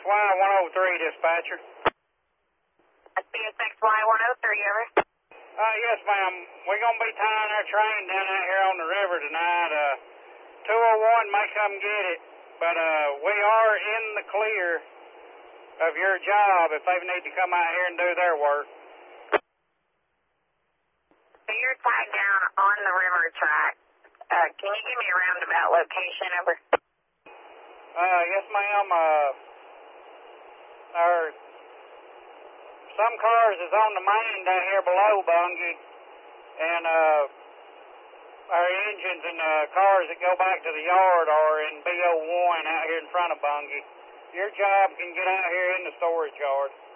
CSXY-103, dispatcher. CSXY-103, over. Yes, ma'am. We're going to be tying our train down out here on the river tonight. 201 may come get it, but we are in the clear of your job if they need to come out here and do their work. So you're tied down on the river track. Can you give me a roundabout location, over? Yes, ma'am. Some cars is on the main down here below Bungie, and our engines and cars that go back to the yard are in B01 out here in front of Bungie. Your job can get out here in the storage yard.